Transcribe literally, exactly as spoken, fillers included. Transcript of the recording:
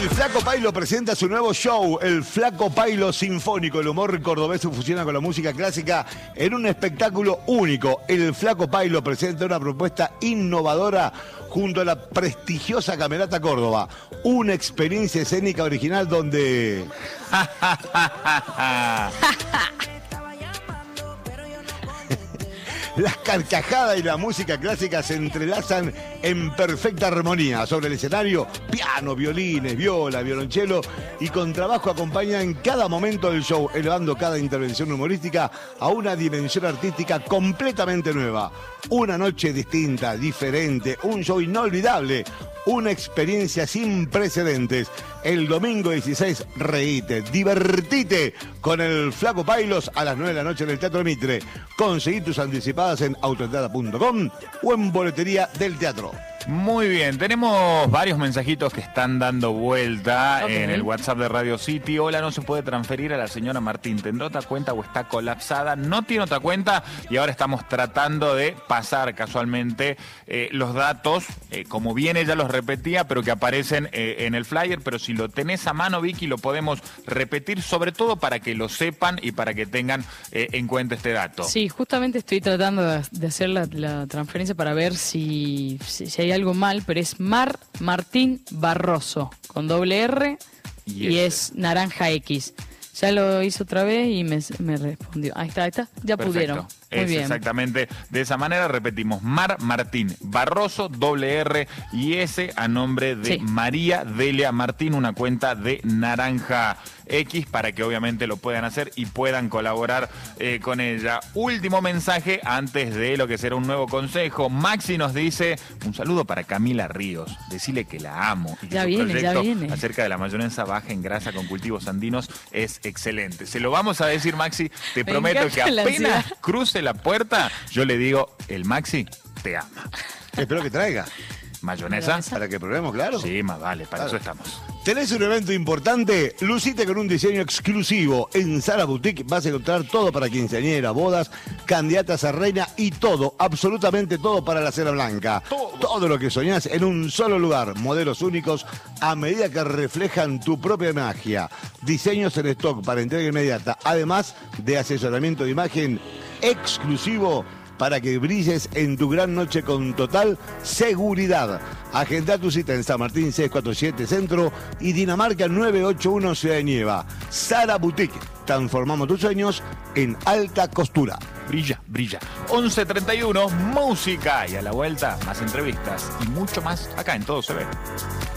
Flaco Pailo presenta su nuevo show, el Flaco Pailo Sinfónico. El humor cordobés se fusiona con la música clásica en un espectáculo único. El Flaco Pailo presenta una propuesta innovadora junto a la prestigiosa Camerata Córdoba. Una experiencia escénica original donde... Las carcajadas y la música clásica se entrelazan en perfecta armonía. Sobre el escenario, piano, violines, viola, violonchelo y contrabajo acompañan en cada momento del show, elevando cada intervención humorística a una dimensión artística completamente nueva. Una noche distinta, diferente, un show inolvidable, una experiencia sin precedentes. El domingo dieciséis, reíte, divertite con el Flaco Pailos a las nueve de la noche en el Teatro Mitre. Conseguí tus anticipadas en autoentrada punto com o en boletería del teatro. Muy bien, tenemos varios mensajitos que están dando vuelta okay. en el WhatsApp de Radio City. Hola, no se puede transferir a la señora Martín. ¿Tendrá otra cuenta o está colapsada? No tiene otra cuenta y ahora estamos tratando de pasar casualmente eh, los datos, eh, como bien ella los repetía, pero que aparecen eh, en el flyer. Pero si lo tenés a mano, Vicky, lo podemos repetir, sobre todo para que lo sepan y para que tengan eh, en cuenta este dato. Sí, justamente estoy tratando de, de hacer la, la transferencia para ver si, si, si hay algo mal, pero es Mar Martín Barroso, con doble R y, y es Naranja X. Ya lo hizo otra vez y me, me respondió. Ahí está, ahí está. Ya Perfecto. Pudieron. Muy es bien. Exactamente de esa manera. Repetimos, Mar Martín Barroso, doble R y S a nombre de sí. María Delia Martín, una cuenta de Naranja X, para que obviamente lo puedan hacer y puedan colaborar eh, con ella. Último mensaje antes de lo que será un nuevo consejo. Maxi nos dice, un saludo para Camila Ríos, decirle que la amo y que ya su viene, proyecto ya viene. acerca de la mayonesa baja en grasa con cultivos andinos es excelente. Se lo vamos a decir, Maxi, te Me prometo que apenas cruce la puerta, yo le digo, el Maxi te ama. Espero que traiga. ¿Mayonesa? Para que probemos, claro. Sí, más vale, para claro. eso estamos. ¿Tenés un evento importante? Lucite con un diseño exclusivo. En Zara Boutique vas a encontrar todo para quinceañera, bodas, candidatas a reina y todo, absolutamente todo para la cena blanca. Todo. Todo lo que soñás en un solo lugar. Modelos únicos a medida que reflejan tu propia magia. Diseños en stock para entrega inmediata. Además de asesoramiento de imagen exclusivo para que brilles en tu gran noche con total seguridad. Agenda tu cita en San Martín seiscientos cuarenta y siete Centro y Dinamarca nueve ocho uno Ciudad de Nieva. Zara Boutique. Transformamos tus sueños en alta costura. Brilla, brilla. once treinta y uno, música. Y a la vuelta, más entrevistas y mucho más acá en Todo Se Ve.